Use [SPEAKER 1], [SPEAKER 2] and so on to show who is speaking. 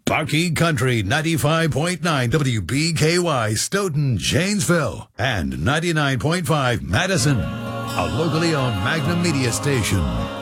[SPEAKER 1] Bucky Country 95.9 WBKY Stoughton, Janesville, and 99.5 Madison, a locally owned Magnum Media station.